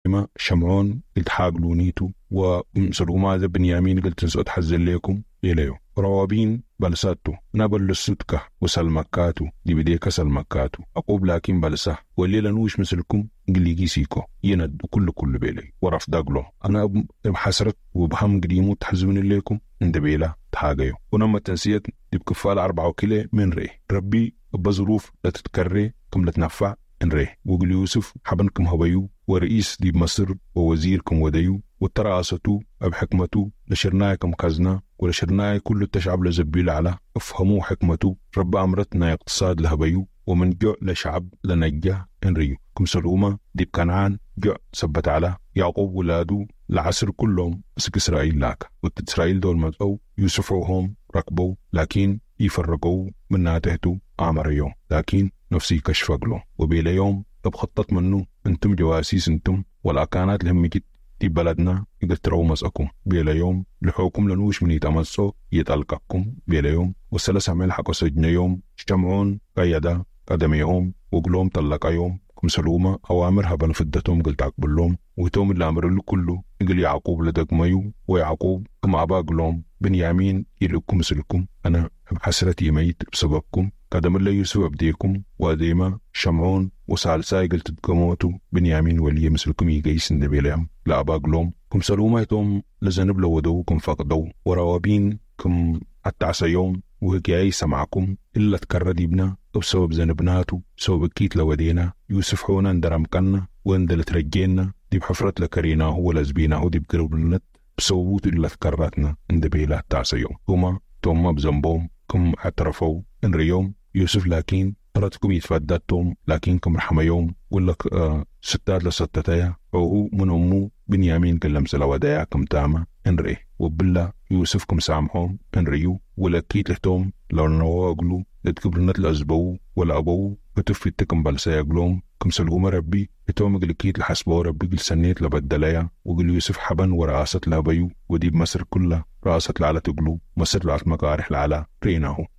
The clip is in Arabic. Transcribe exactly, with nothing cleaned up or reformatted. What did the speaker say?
ما شمعون قلت حاقلونيتو ومسلو ماذا بنيامين قلت نسأت حزل لكم إليو روابين بلساتو نابل السدكة وسلمكاتو دي بديك سلمكاتو أقوب لكن بلسه والليلة نوش مثلكم قليقي سيكو يند كل كل بيلي ورف داقلو أنا بحسرت وبهم قديمو تحزمن لكم اند بيلا تحاقيو ونما تنسيت دي بكفال أربعة كيلة من ري ربي بظروف لا تتكري كم لا تنفع ان ري وقل يوسف حبنكم هبيو ورئيس دي مصر ووزيركم وديو والتراسة بحكمته لشرناكم كزنا ولشرناي كل التشعب لزبيل على افهموا حكمته رب أمرتنا اقتصاد لهبيو ومن جوع لشعب لنجاه ان ريو كم سلومة دي بكنعان جوع سبت على يعقوب ولادو العصر كلهم اسك إسرائيل لاك والإسرائيل دول مزقوا يوسفوهم ركبوا لكن يفرقوا من ناتهتو عمر يوم لكن نفسي كشف قلو وبيلا يوم بخطط منه انتم جواسيس انتم ولا كانت لهم جد دي بلدنا يقتروا مسأكم بيلا يوم لحوكم لنوش من يتمسوا يتألقكم بيلا يوم والسلس عمل حق سجن يوم شمعون قيدا قدم يوم وقلوم طلق يوم كم سلومة أوامرها بنفدتهم قلت عقبلهم ويتوم اللي أمر له كله يقول يعقوب لدق ميو ويعقوب كما أبا قلوم بنيامين يلقكم سلكم أنا بحسرتي ميت بسببكم قدم الله يوسف أبديكم وأديما شمعون وسالساي قلت تقموتوا بنيامين ولي مسلكم يقيس النبيلهم لا أبا قلوم كم سلومة يتوم لزنب لودو كم فقدوا وروابين كم التعسى يوم وهكي سمعكم إلا تكرد ابنا بسبب زنبناتو بسبب كيت لودينا يوسف حونا اندرم كنا واندل ترجينا دي بحفرت لكريناه ولزبيناه دي بقربنت بسببوت إلا تكرتنا اند بيلا التعسى يوم هما توما بزنبوم كم اعترفوا ان ريوم يوسف لكن طردكم يتفددتم لكنكم رحمة يوم ولا آه ستات لستتايا وهو من أمو بنيامين كلم سلوادايا كم تاما ان ري وبلا يوسفكم سامحهم ان ريو ولا كيت لهتم لو نواقلو لتكبرنت لأزبو ولا أبو بتفتكم بلسايا قلوم كم سلوهم ربي اتوم قل كيت لحسبو ربي قل سنيت لبدلايا وقل يوسف حبن ورأست لابيو وديب مصر كلها رأست لعلى تقلو مصر لعلى مقارح لعلى ريناهو